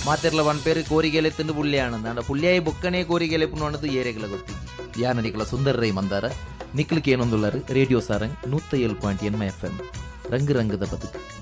ಮಾತೆರ್ಲ ಒನ್ ಪೇರು ಕೋರಿಗೆಲೆ ತಿಂದು ಪುಳ್ಳಿಯಾಣ ಅಂಡ ಪುಳ್ಳಿಯಾಯಿ ಬೊಕ್ಕನೇ ಕೋರಿಗೆಲೆ ಪುಣ್ಣದು ಏರೆಗಳ ಗೊತ್ತಿದ್ದಿ ಯಾನ ನಿಕಲ ಸುಂದರ ರೈ ಮಂದಾರ ನಿಕ್ಲಿಕ್ಕೆ ಏನೊಂದುಳ್ಳರು ರೇಡಿಯೋ ಸಾರಂಗ್ 107.8 FM ರಂಗು ರಂಗದ ಬದುಕು.